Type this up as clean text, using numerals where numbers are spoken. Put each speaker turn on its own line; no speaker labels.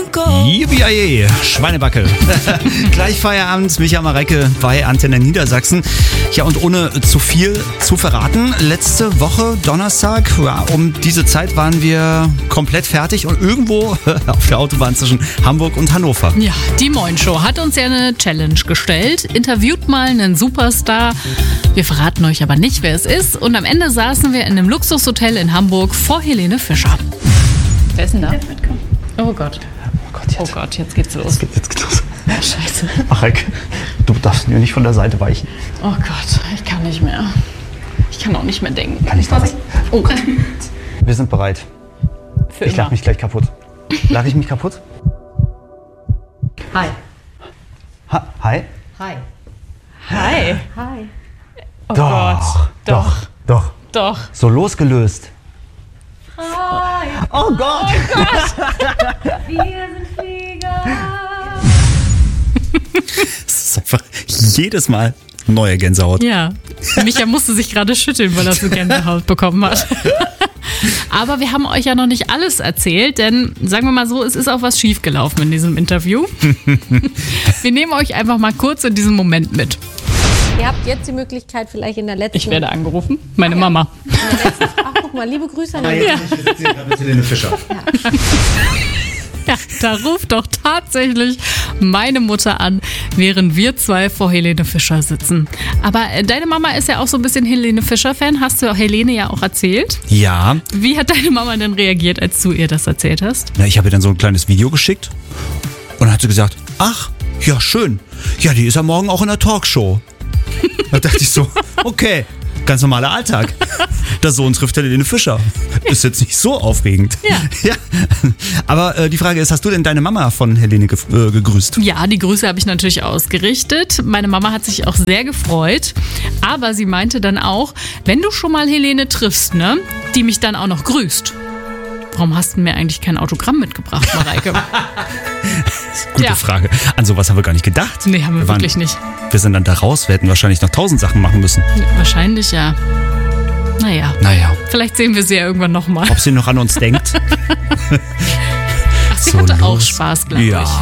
Yippie, Schweinebacke. Gleich Feierabend, Micha Marecke bei Antenne Niedersachsen. Ja, und ohne zu viel zu verraten, letzte Woche, Donnerstag, ja, um diese Zeit waren wir komplett fertig und irgendwo auf der Autobahn zwischen Hamburg und Hannover.
Ja, die Moin-Show hat uns ja eine Challenge gestellt. Interviewt mal einen Superstar. Wir verraten euch aber nicht, wer es ist. Und am Ende saßen wir in einem Luxushotel in Hamburg vor Helene Fischer. Wer ist denn da? Oh Gott. Oh Gott, jetzt geht's los.
Jetzt geht's los.
Scheiße.
Marek, du darfst mir nicht von der Seite weichen.
Oh Gott, ich kann nicht mehr. Ich kann auch nicht mehr denken.
Kann ich da was?
Oh.
Wir sind bereit.
Für
Ich lach
immer.
mich gleich kaputt. Lach ich mich kaputt?
Hi.
Hi?
Hi.
Hi.
Hi.
Oh Gott. Doch.
So losgelöst.
Hi.
Oh Gott!
Wir sind Flieger.
Das ist einfach jedes Mal neue Gänsehaut.
Ja. Micha musste sich gerade schütteln, weil er so Gänsehaut bekommen hat. Aber wir haben euch ja noch nicht alles erzählt, denn sagen wir mal so, es ist auch was schiefgelaufen in diesem Interview. Wir nehmen euch einfach mal kurz in diesen Moment mit.
Ihr habt jetzt die Möglichkeit, vielleicht in der letzten...
Ich werde angerufen. Meine Mama.
Ach, guck mal, liebe Grüße an die...
Ja.
Ich sitze hier gerade mit Helene Fischer.
Ja, da ruft doch tatsächlich meine Mutter an, während wir zwei vor Helene Fischer sitzen. Aber deine Mama ist ja auch so ein bisschen Helene Fischer-Fan. Hast du Helene ja auch erzählt.
Ja,
Wie hat deine Mama denn reagiert, als du ihr das erzählt hast?
na, ich habe ihr dann so ein kleines Video geschickt und dann hat sie gesagt, ach, ja schön, ja, die ist ja morgen auch in der Talkshow. Da dachte ich so, okay, ganz normaler Alltag. Der Sohn trifft Helene Fischer. Ist jetzt nicht so aufregend.
Ja.
Aber die Frage ist, hast du denn deine Mama von Helene gegrüßt?
Ja, die Grüße habe ich natürlich ausgerichtet. Meine Mama hat sich auch sehr gefreut. Aber sie meinte dann auch, wenn du schon mal Helene triffst, ne, die mich dann auch noch grüßt. Warum hast du mir eigentlich kein Autogramm mitgebracht, Mareike?
Gute
Ja.
Frage. An sowas haben wir gar nicht gedacht.
Nee, haben wir wirklich nicht.
Wir sind dann da raus. Wir hätten wahrscheinlich noch 1000 Sachen machen müssen.
Wahrscheinlich ja. Naja,
Naja,
vielleicht sehen wir sie ja irgendwann nochmal.
ob sie noch an uns denkt?
Ach, sie
So
hatte auch
los.
Spaß, glaube ich.
Ja.